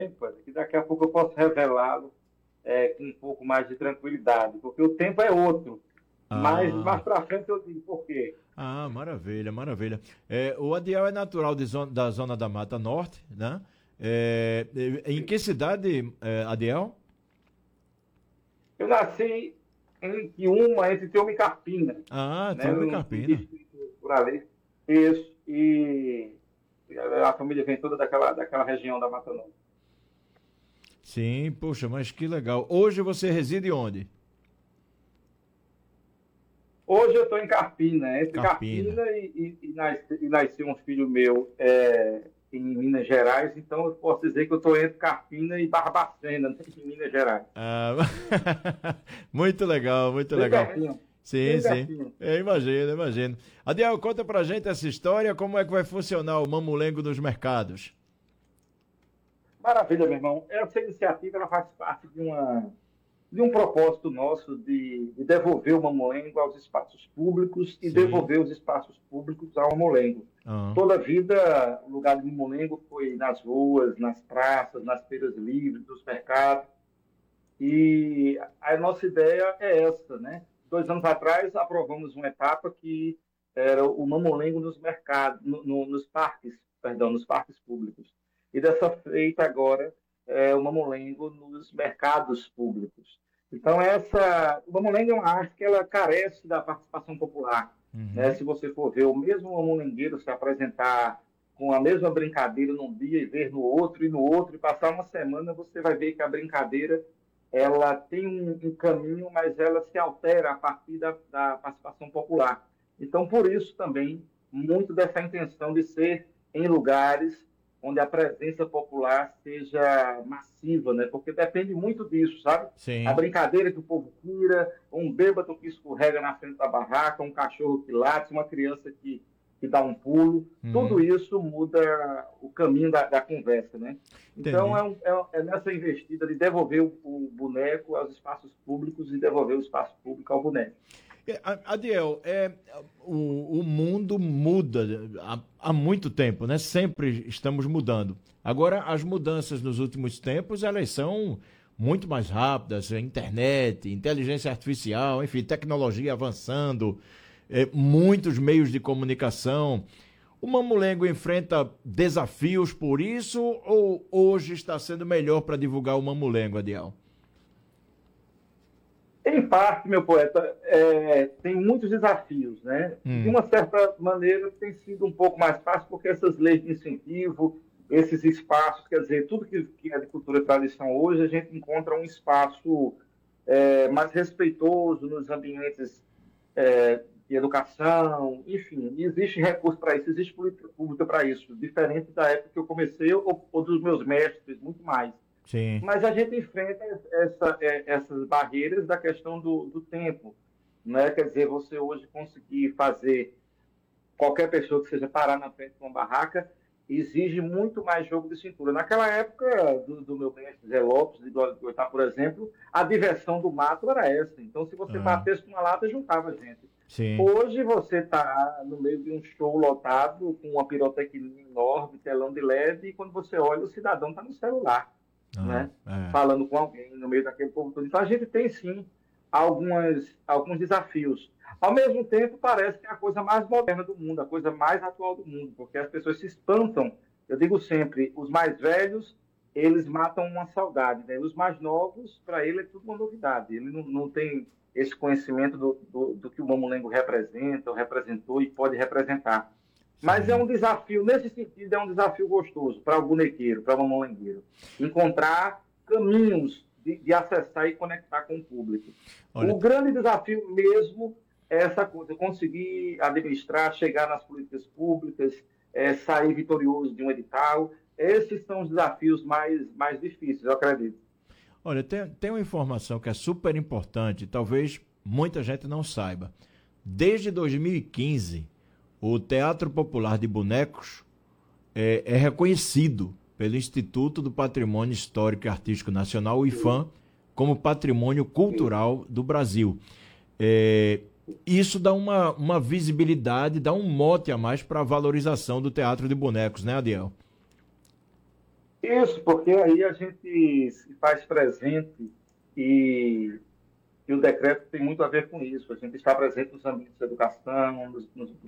que daqui a pouco eu posso revelá-lo com um pouco mais de tranquilidade, porque o tempo é outro. Mas mais Ah, para frente eu digo por quê. maravilha, maravilha. O Adiel é natural da zona da Mata Norte, né? Em que cidade, Adiel? Eu nasci entre Tiúma e Carpina, Ah, né, Tiúma e num Carpina. distrito por ali. Isso, e a família vem toda daquela região da Mata Norte. Sim, poxa, mas que legal. Hoje você reside onde? Hoje eu estou em Carpina, entre Carpina. Carpina e nasceu um filho meu em Minas Gerais, então eu posso dizer que eu estou entre Carpina e Barbacena, né, em Minas Gerais. Ah, muito legal, muito Bem legal. pertinho, Sim, bem sim. pertinho. Eu imagino, imagino. Adiel, conta pra gente essa história, como é que vai funcionar o mamulengo nos mercados? Maravilha, meu irmão. Essa iniciativa ela faz parte de um propósito nosso de devolver o Mamulengo aos espaços públicos e Sim. devolver os espaços públicos ao Mamulengo. Ah, Toda a vida, o lugar do Mamulengo foi nas ruas, nas praças, nas feiras livres, nos mercados. E a nossa ideia é essa, né? 2 anos atrás, aprovamos uma etapa que era o mamulengo nos mercados, nos parques, perdão, nos parques públicos. E dessa feita agora o mamulengo nos mercados públicos. Então o mamulengo é uma arte que ela carece da participação popular, né? uhum. Se você for ver o mesmo mamulengueiro se apresentar com a mesma brincadeira num dia e ver no outro e no outro e passar uma semana, você vai ver que a brincadeira ela tem um caminho, mas ela se altera a partir da participação popular. Então, por isso também, muito dessa intenção de ser em lugares onde a presença popular seja massiva, né? Porque depende muito disso, sabe? A Sim. brincadeira que o povo tira, um bêbado que escorrega na frente da barraca, um cachorro que late, uma criança que dá um pulo, tudo Uhum. isso muda o caminho da conversa, né? Então, Entendi. é nessa investida de devolver o boneco aos espaços públicos e devolver o espaço público ao boneco. Adiel, o mundo muda há muito tempo, né? Sempre estamos mudando. Agora, as mudanças nos últimos tempos, elas são muito mais rápidas, internet, inteligência artificial, enfim, tecnologia avançando, muitos meios de comunicação. O Mamulengo enfrenta desafios por isso ou hoje está sendo melhor para divulgar o Mamulengo, Adiel? Em parte, meu poeta, tem muitos desafios, né? De Hum, uma certa maneira, tem sido um pouco mais fácil, porque essas leis de incentivo, esses espaços, quer dizer, tudo que é de cultura e tradição hoje, a gente encontra um espaço mais respeitoso nos ambientes de educação, enfim, existe recurso para isso, existe política pública para isso, diferente da época que eu comecei ou dos meus mestres, muito mais. sim. Mas a gente enfrenta essas barreiras da questão do tempo. Né? Quer dizer, você hoje conseguir fazer qualquer pessoa que seja parar na frente de uma barraca exige muito mais jogo de cintura. Naquela época do meu mestre Zé Lopes, de Glória de Goitá, por exemplo, a diversão do mato era essa. Então, se você Ah, batesse com uma lata, juntava gente. sim. Hoje você está no meio de um show lotado, com uma pirotecnia enorme, telão de LED, e quando você olha, o cidadão está no celular, Ah, né? é. Falando com alguém no meio daquele povo todo. Então a gente tem sim alguns desafios. Ao mesmo tempo, parece que é a coisa mais moderna do mundo, a coisa mais atual do mundo, porque as pessoas se espantam. Eu digo sempre, os mais velhos, eles matam uma saudade, né? Os mais novos, para ele é tudo uma novidade. Ele não tem esse conhecimento do que o mamulengo representa, ou representou e pode representar. Mas é Sim. um desafio, nesse sentido, é um desafio gostoso para o bonequeiro, para o mamulengueiro. Encontrar caminhos de acessar e conectar com o público. Olha, O grande desafio mesmo é essa coisa, conseguir administrar, chegar nas políticas públicas, sair vitorioso de um edital. Esses são os desafios mais difíceis, eu acredito. tem uma informação que é super importante, talvez muita gente não saiba. Desde 2015, o Teatro Popular de Bonecos é reconhecido pelo Instituto do Patrimônio Histórico e Artístico Nacional, o IFAM, como Patrimônio Cultural do Brasil. É, isso dá uma visibilidade, dá um mote a mais para a valorização do teatro de bonecos, né, Adiel? Isso, porque aí a gente se faz presente e, e o decreto tem muito a ver com isso. A gente está presente nos ambientes de educação, nos